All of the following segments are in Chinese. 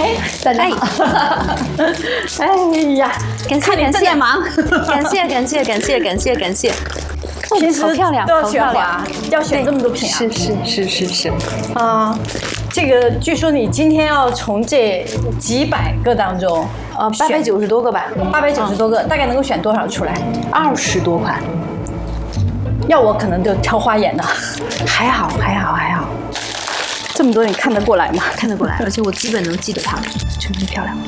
哎，大家好。哎呀， 感谢你正在忙， 感谢。 其实好漂亮， 都要选花，要选这么多品啊。 是。 啊，这个据说你今天要从这几百个当中 ，890多个吧 ，890多个，大概能够选多少出来 ？20多款。 要我可能就挑花眼的。 还好。 这么多你看得过来吗？ 看得过来，而且我基本能记得它，真是漂亮。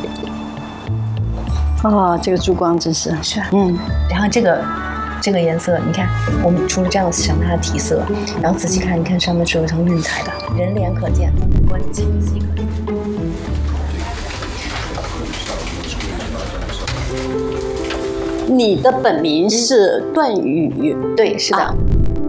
哦，这个珠光真是。 然后这个颜色，你看，我们除了这样赏它的体色，然后仔细看，你看上面是有一层晕彩的，人脸可见，五官清晰可见。 你的本名是段宇， 对，是的。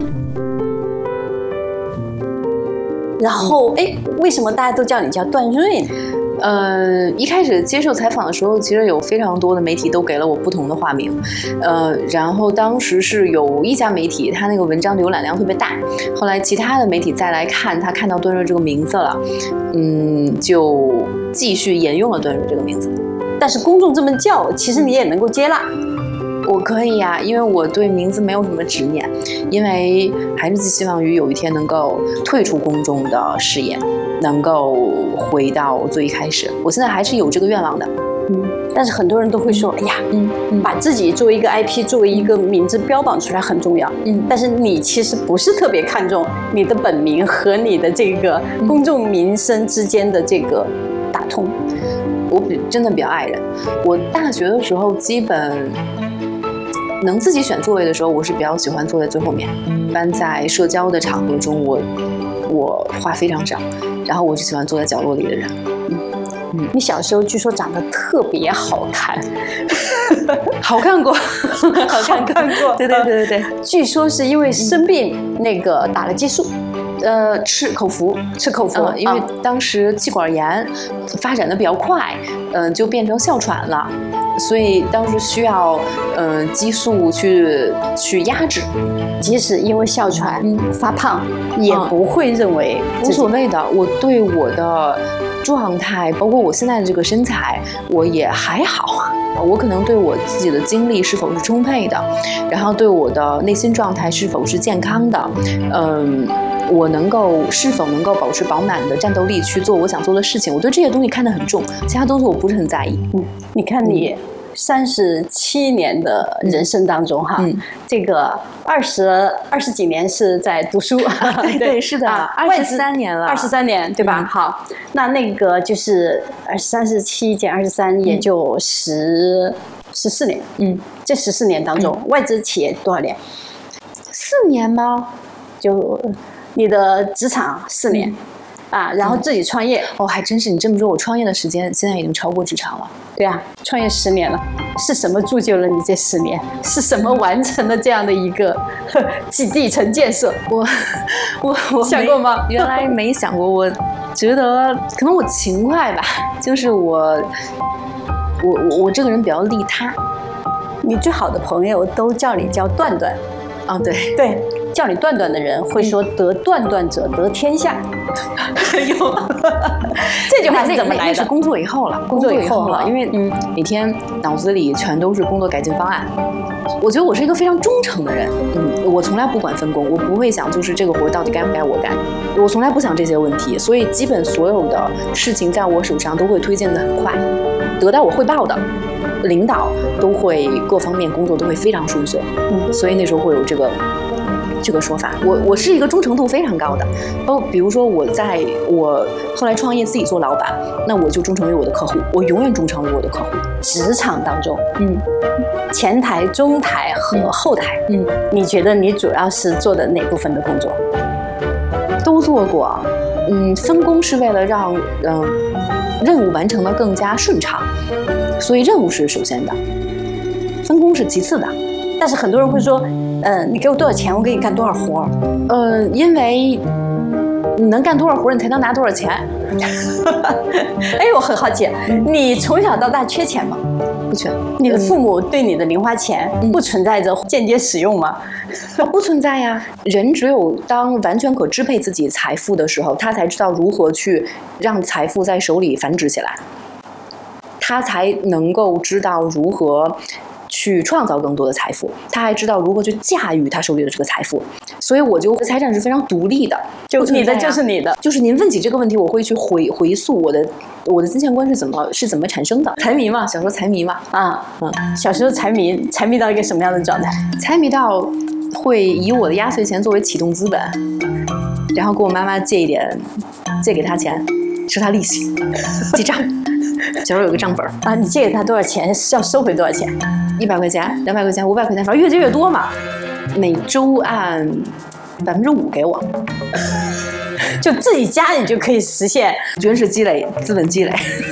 然后，为什么大家都叫你叫段瑞呢？ 一开始接受采访的时候，其实有非常多的媒体都给了我不同的化名，然后当时是有一家媒体，他那个文章浏览量特别大，后来其他的媒体再来看，他看到段瑞这个名字了，就继续沿用了段瑞这个名字。 但是公众这么叫，其实你也能够接纳。 我可以呀，因为我对名字没有什么执念，因为还是寄希望于有一天能够退出公众的视野，能够回到最一开始。我现在还是有这个愿望的。 但是很多人都会说，哎呀，把自己作为一个 IP， 作为一个名字标榜出来很重要。但是你其实不是特别看重你的本名和你的这个公众名声之间的这个打通。 我真的比较爱人。我大学的时候基本能自己选座位的时候，我是比较喜欢坐在最后面。一般在社交的场合中，我话非常少，然后我是喜欢坐在角落里的人。 你小时候据说长得特别好看， 好看过，好看过。对。 据说是因为生病那个打了激素。 吃口服，因为当时气管炎发展的比较快，就变成哮喘了，所以当时需要激素去压制。 即使因为哮喘发胖，也不会认为无所谓的。我对我的状态，包括我现在的这个身材，我也还好。我可能对我自己的精力是否是充沛的，然后对我的内心状态是否是健康的，我是否能够保持饱满的战斗力去做我想做的事情，我对这些东西看得很重，其他东西我不是很在意。 你看你37年的人生当中哈，这个20几年是在读书， 对，是的，23年了 ，23年对吧？好，那个就是37减23，也就14年。这14年当中，外资企业多少年 ？4年吗？ 就你的职场4年。然后自己创业还真是。你这么说，我创业的时间现在已经超过职场了。 对啊，创业10年了，是什么铸就了你这10年？是什么完成了这样的一个基地层建设？我想过吗？ 原来没想过。我觉得可能我勤快吧，就是我这个人比较利他。 你最好的朋友都叫你叫段段。对。叫你段段的人会说得段段者得天下。这句话是怎么来的？ 那是工作以后了，因为每天脑子里全都是工作改进方案。我觉得我是一个非常忠诚的人，我从来不管分工，我不会想就是这个活到底该不该我干，我从来不想这些问题，所以基本所有的事情在我手上都会推进得很快，得到我汇报的领导都会各方面工作都会非常顺遂，所以那时候会有这个说法。我是一个忠诚度非常高的，比如说我后来创业自己做老板，那我就忠诚于我的客户，我永远忠诚于我的客户。 职场当中，前台、中台和后台，你觉得你主要是做的哪部分的工作？ 都做过。分工是为了让任务完成的更加顺畅，所以任务是首先的，分工是其次的。 但是很多人会说，你给我多少钱，我给你干多少活。 因为你能干多少活，你才能拿多少钱。 我很好奇，你从小到大缺钱吗？ 不缺。 你的父母对你的零花钱不存在着间接使用吗？ 不存在呀。人只有当完全可支配自己财富的时候，他才知道如何去让财富在手里繁殖起来，他才能够知道如何去创造更多的财富，他还知道如何去驾驭他手里的这个财富。所以我就财产是非常独立的， 就你的就是你的。 就是您问起这个问题，我会去回溯我的金钱观是怎么产生的。财迷嘛，小时候财迷嘛， 小时候财迷到一个什么样的状态？ 财迷到会以我的压岁钱作为启动资本，然后给我妈妈借给她钱，收她利息，记账。小时候有个账本啊，你借给他多少钱，要收回多少钱 ？100块钱、200块钱、500块钱，反正越借越多嘛。每周按5%给我， 就自己家里就可以实现原始积累、资本积累，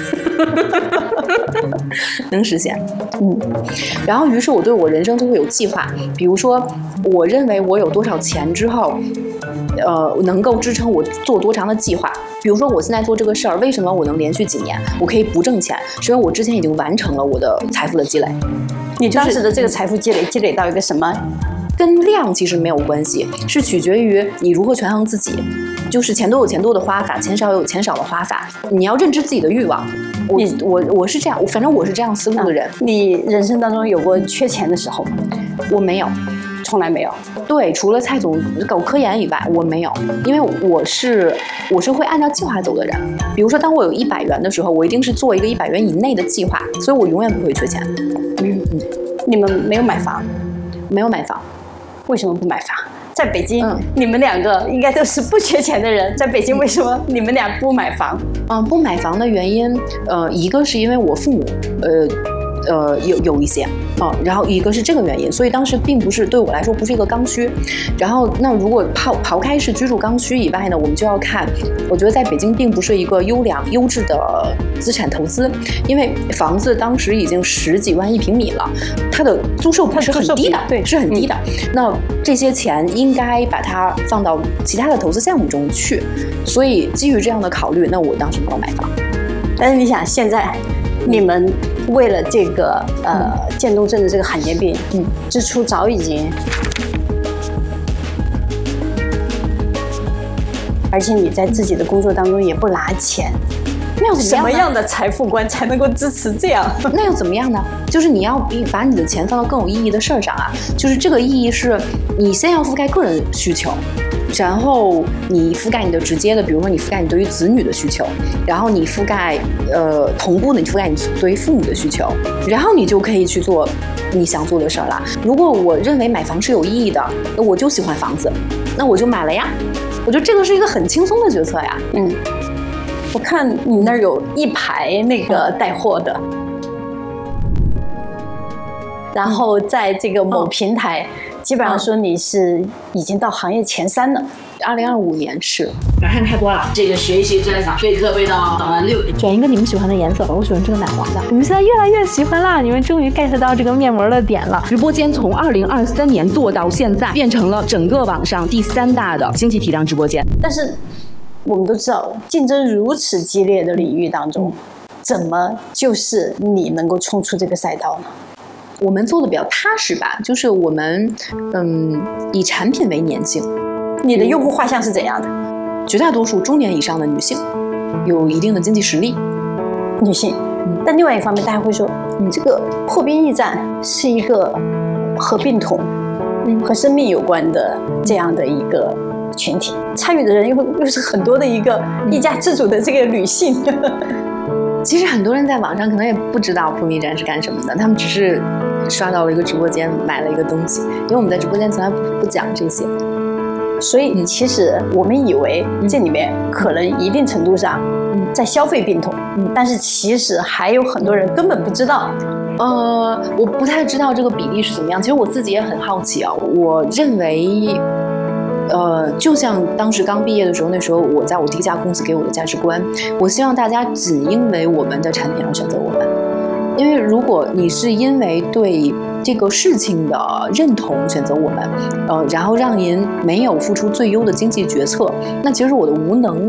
能实现。然后于是我对我人生就会有计划，比如说，我认为我有多少钱之后，能够支撑我做多长的计划。比如说我现在做这个事儿，为什么我能连续几年我可以不挣钱？是因为我之前已经完成了我的财富的积累。 你当时的这个财富积累到一个什么？ 跟量其实没有关系，是取决于你如何权衡自己。就是钱多有钱多的花法，钱少有钱少的花法。你要认知自己的欲望。我是这样，反正我是这样思路的人。 你人生当中有过缺钱的时候吗？ 我没有， 从来没有。 对，除了蔡总搞科研以外，我没有，因为我是会按照计划走的人。比如说，当我有100元的时候，我一定是做一个100元以内的计划，所以我永远不会缺钱。 你们没有买房？ 没有买房。 为什么不买房？在北京，你们2个应该都是不缺钱的人，在北京为什么你们俩不买房？ 不买房的原因，一个是因为我父母，有一些然后一个是这个原因，所以当时并不是对我来说不是一个刚需。然后那如果刨开是居住刚需以外呢，我们就要看，我觉得在北京并不是一个优质的资产投资，因为房子当时已经10几万1平米了，它的租售比是很低的，对，是很低的。那这些钱应该把它放到其他的投资项目中去，所以基于这样的考虑，那我当时没有买房。 但是你想现在。你们为了这个渐冻症的这个罕见病，支出早已经，而且你在自己的工作当中也不拿钱， 那又怎么样呢？ 什么样的财富观才能够支持这样？ 那又怎么样呢？就是你要把你的钱放到更有意义的事儿上啊！就是这个意义是，你先要覆盖个人需求。然后你覆盖你的直接的，比如说你覆盖你对于子女的需求，然后你覆盖同步的你覆盖你对于父母的需求，然后你就可以去做你想做的事儿了。如果我认为买房是有意义的，那我就喜欢房子，那我就买了呀。我觉得这个是一个很轻松的决策呀。 我看你那儿有一排那个带货的，然后在这个某平台。基本上说你是已经到行业前3了。 2025年是。 改善太多了，这个学习真的备课备到早晚6。 选一个你们喜欢的颜色吧，我喜欢这个奶黄的。你们现在越来越喜欢了，你们终于 get 到这个面膜的点了。 直播间从2023年做到现在，变成了整个网上第3大的经济体量直播间。 但是我们都知道，竞争如此激烈的领域当中，怎么就是你能够冲出这个赛道呢？ 我们做的比较踏实吧，就是我们以产品为粘性。 你的用户画像是怎样的？ 绝大多数中年以上的女性，有一定的经济实力。 女性，但另外一方面，大家会说，这个破冰驿站是一个和病童、和生命有关的这样的一个群体，参与的人又是很多的一个一家之主的这个女性。 其实很多人在网上可能也不知道破冰驿站是干什么的，他们只是刷到了一个直播间，买了一个东西，因为我们在直播间从来不讲这些。 所以其实我们以为这里面可能一定程度上在消费病童，但是其实还有很多人根本不知道。 我不太知道这个比例是怎么样，其实我自己也很好奇啊。我认为就像当时刚毕业的时候，那时候我在我第一家公司给我的价值观，我希望大家仅因为我们的产品而选择我们。因为如果你是因为对这个事情的认同选择我们，然后让您没有付出最优的经济决策，那其实我的无能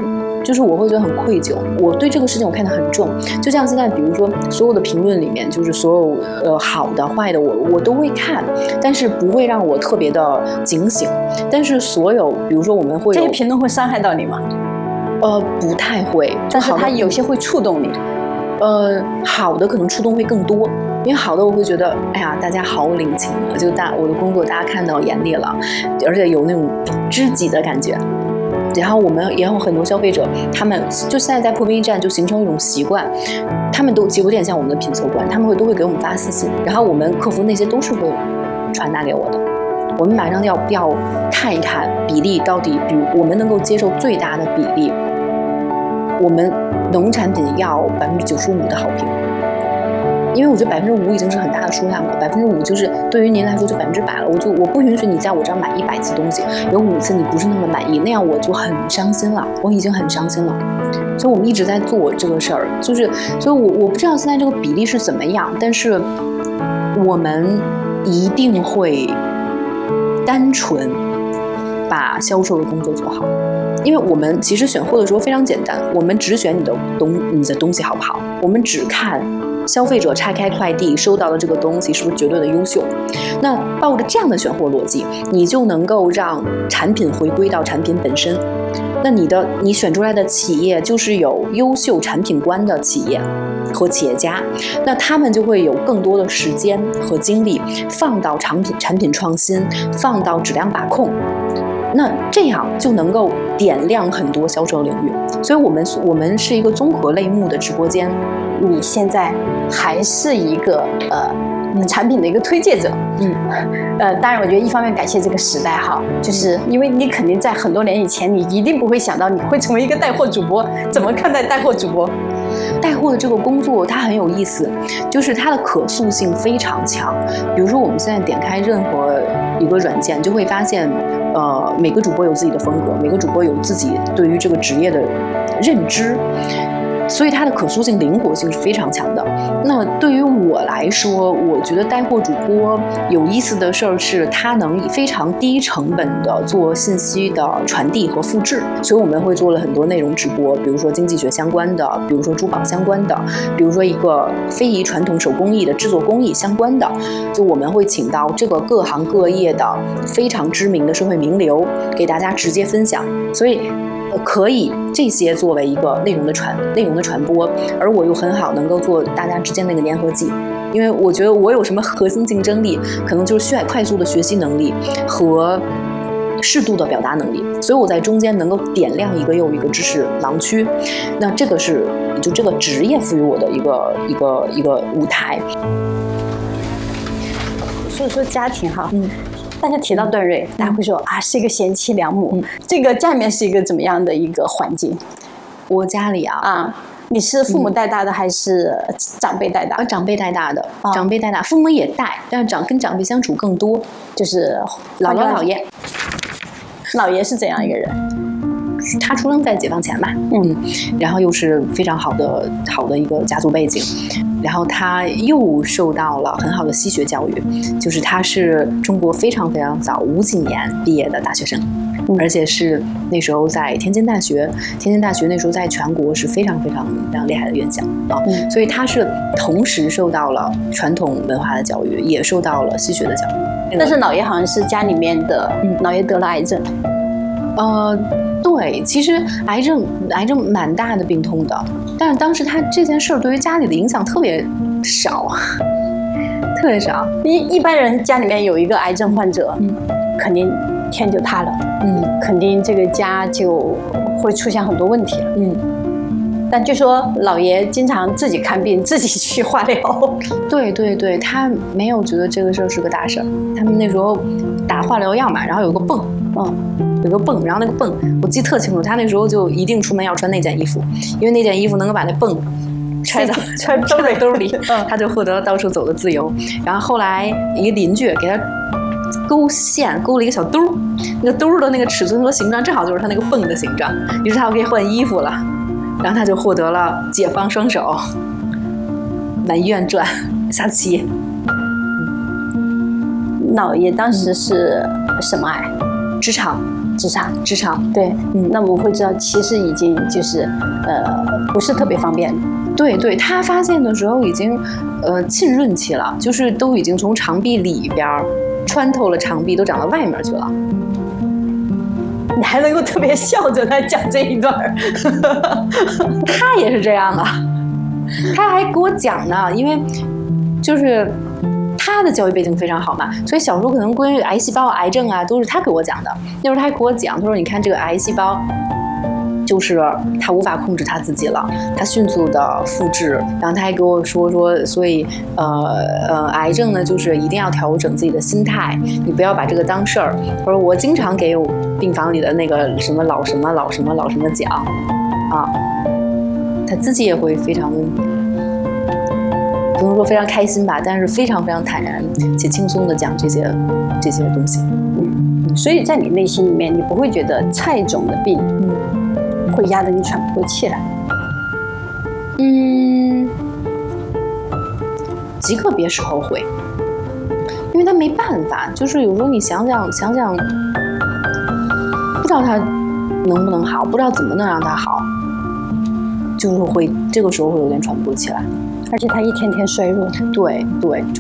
就是我会觉得很愧疚。我对这个事情我看得很重，就像现在比如说所有的评论里面，就是所有好的坏的我都会看，但是不会让我特别的警醒。但是所有比如说我们会有这些评论会伤害到你吗？ 不太会， 但是它有些会触动你。 好的可能触动会更多，因为好的我会觉得，哎呀，大家好领情了，就我的工作大家看到眼里了，而且有那种知己的感觉。然后我们也有很多消费者，他们就现在在破冰驿站就形成一种习惯，他们都有点像我们的品测官，他们都会给我们发私信，然后我们客服那些都是会传达给我的。我们马上要看一看比例到底，比如我们能够接受最大的比例，我们农产品要95%的好评，因为我觉得5%已经是很大的数量了，5%就是对于您来说就100%了。我不允许你在我这儿买100次东西，有5次你不是那么满意，那样我就很伤心了，我已经很伤心了。所以我们一直在做这个事儿，所以我不知道现在这个比例是怎么样，但是我们一定会单纯把销售的工作做好。因为我们其实选货的时候非常简单，我们只选你的东西好不好，我们只看消费者拆开快递收到的这个东西是不是绝对的优秀。那抱着这样的选货逻辑，你就能够让产品回归到产品本身。那你选出来的企业就是有优秀产品观的企业和企业家，那他们就会有更多的时间和精力放到产品创新，放到质量把控。那这样就能够点亮很多销售领域，所以我们是一个综合类目的直播间。 你现在还是一个产品的一个推介者，当然我觉得一方面感谢这个时代哈，就是因为你肯定在很多年以前，你一定不会想到你会成为一个带货主播。怎么看待带货主播？ 带货的这个工作它很有意思，就是它的可塑性非常强。比如说我们现在点开任何一个软件，就会发现每个主播有自己的风格，每个主播有自己对于这个职业的认知，所以它的可塑性、灵活性是非常强的。那对于我来说，我觉得带货主播有意思的事儿是，它能以非常低成本的做信息的传递和复制。所以我们会做了很多内容直播，比如说经济学相关的，比如说珠宝相关的，比如说一个非遗传统手工艺的制作工艺相关的，就我们会请到这个各行各业的非常知名的社会名流给大家直接分享。所以可以这些作为一个内容的传播，而我又很好能够做大家之间的一个粘合剂。因为我觉得我有什么核心竞争力，可能就是快速的学习能力和适度的表达能力，所以我在中间能够点亮一个又一个知识盲区。那这个是就这个职业赋予我的一个舞台。 所以说家庭哈，大家提到段瑞，大家会说啊，是一个贤妻良母。这个家里面是一个怎么样的一个环境？ 我家里你是父母带大的还是长辈带大？ 长辈带大的，长辈带大，父母也带，但是跟长辈相处更多， 就是姥姥姥爷。 姥爷是怎样一个人？ 他出生在解放前吧，然后又是非常好的一个家族背景，然后他又受到了很好的西学教育，就是他是中国非常非常早50几年毕业的大学生，而且是那时候在天津大学那时候在全国是非常非常非常厉害的院校所以他是同时受到了传统文化的教育，也受到了西学的教育。 但是姥爷好像是家里面的，姥爷得了癌症。 对，其实癌症蛮大的病痛的，但是当时他这件事儿对于家里的影响特别少，特别少。 一般人家里面有一个癌症患者，肯定天就塌了，肯定这个家就会出现很多问题了，但据说姥爷经常自己看病，自己去化疗。 对，他没有觉得这个事儿是个大事儿。他们那时候打化疗药嘛，然后有个泵，有个泵，然后那个泵我记得特清楚，他那时候就一定出门要穿那件衣服，因为那件衣服能够把那泵揣兜里，他就获得了到处走的自由。然后后来一个邻居给他勾了一个小兜，那个兜的那个尺寸和形状正好就是他那个泵的形状，于是他可以换衣服了。然后他就获得了解放双手，满医院转下棋。 姥爷当时是什么癌？ 直肠直肠。 直肠。 对，那我们会知道，其实已经就是不是特别方便。 对对，他发现的时候已经浸润期了，就是都已经从肠壁里边穿透了肠壁，都长到外面去了。 你还能够特别笑着来讲这一段他也是这样的，他还给我讲呢，因为就是他的教育背景非常好嘛，所以小时候可能关于癌细胞、癌症啊都是他给我讲的。那时候他还给我讲，他说你看这个癌细胞。就是他无法控制他自己了，他迅速的复制，然后他还给我说，所以癌症呢，就是一定要调整自己的心态，你不要把这个当事儿。他说我经常给我病房里的那个什么老什么讲，啊，他自己也会非常，不能说非常开心吧，但是非常非常坦然且轻松的讲这些东西。 所以在你内心里面，你不会觉得蔡总的病，会压得你喘不过气来。 极个别时候会，因为他没办法，就是有时候你想想，不知道他能不能好，不知道怎么能让他好，就是会这个时候会有点喘不过气来， 而且他一天天衰弱。 对对。